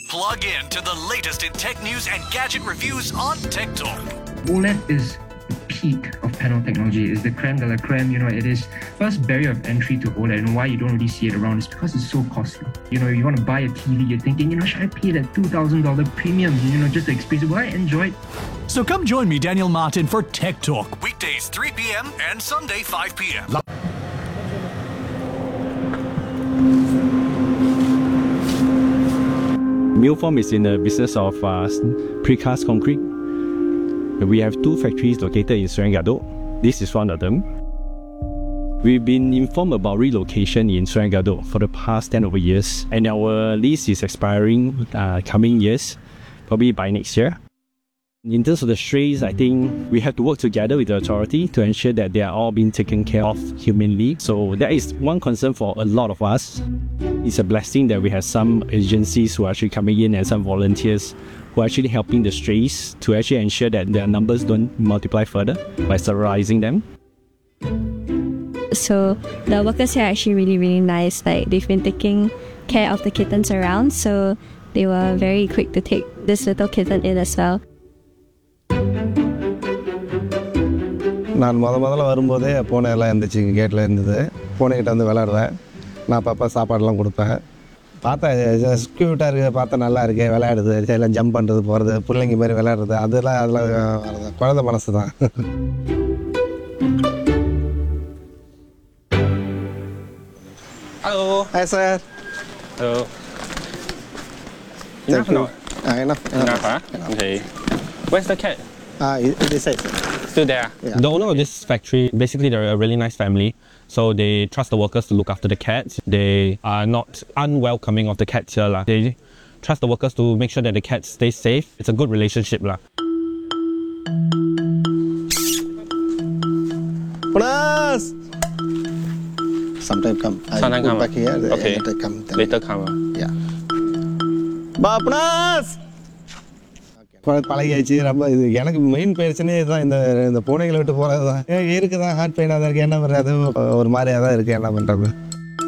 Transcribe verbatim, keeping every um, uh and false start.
Plug in to the latest in tech news and gadget reviews on Tech Talk. OLED is the peak of panel technology. It's the creme de la creme. You know, it is first barrier of entry to OLED, and why you don't really see it around is because it's so costly. You know, you want to buy a T V, you're thinking, you know, should I pay that two thousand dollars premium, you know, just to experience it? Will I enjoy it? So come join me, Daniel Martin, for Tech Talk, weekdays three p.m. and Sunday five p.m. Milform is in the business of uh, precast concrete. We have two factories located in Serangoon. This is one of them. We've been informed about relocation in Serangoon for the past ten over years, and our lease is expiring uh, coming years, probably by next year. In terms of the strays, I think we have to work together with the authority to ensure that they are all being taken care of humanly. So that is one concern for a lot of us. It's a blessing that we have some agencies who are actually coming in and some volunteers who are actually helping the strays to actually ensure that their numbers don't multiply further by sterilizing them. So the workers here are actually really, really nice. Like, they've been taking care of the kittens around, so they were very quick to take this little kitten in as well. நான் முத முதல்ல வரும்போதே பூனை எல்லாம் இருந்துச்சு, கேட்டில் இருந்தது. பூனைக்கிட்ட வந்து விளையாடுவேன், நான் பாப்பா சாப்பாடெல்லாம் கொடுப்பேன். பார்த்தா க்யூட்டாக இருக்குது, பார்த்தா நல்லா இருக்கு, விளையாடுது, எல்லாம் ஜம்ப் பண்ணுறது, போகிறது, பிள்ளைங்க மாதிரி விளையாடுறது, அதெல்லாம் அதெல்லாம் குழந்தை மனசு தான். Hello. Hi sir. Hello. Enough or not? Uh, enough. Enough, huh? Okay. Where's the cat? Ah, this side. Still there? Yeah. The owner of this factory, basically they're a really nice family. So they trust the workers to look after the cats. They are not unwelcoming of the cats here. La. They trust the workers to make sure that the cats stay safe. It's a good relationship. La. Punas! Sometime come. Sometime come. Back here. Okay. Later come. Then. Later come. Yeah. Ba Punas! பழகியாச்சு ரொம்ப. இது எனக்கு main பிரச்சனையே இதுதான், இந்த இந்த பூனைகளை விட்டு போகிறது தான். இருக்குது தான், ஹார்ட் பெயினாக தான் இருக்குது, என்ன பண்ணுறது, ஒரு மாதிரியாக தான் இருக்குது, என்ன பண்ணுறது.